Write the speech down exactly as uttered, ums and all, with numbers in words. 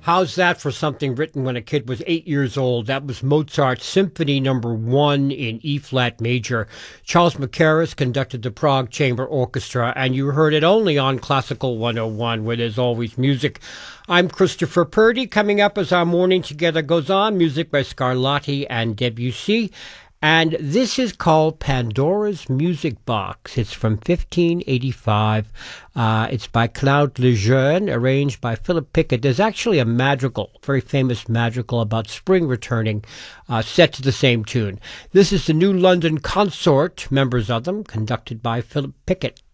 How's that for something written when a kid was eight years old? That was Mozart's Symphony Number One in E-flat major. Charles Mackerras conducted the Prague Chamber Orchestra, and you heard it only on Classical one oh one, where there's always music. I'm Christopher Purdy. Coming up as our morning together goes on, music by Scarlatti and Debussy. And this is called Pandora's Music Box. It's from fifteen eighty-five. Uh, it's by Claude Lejeune, arranged by Philip Pickett. There's actually a madrigal, very famous madrigal about spring returning, uh, set to the same tune. This is the New London Consort, members of them, conducted by Philip Pickett.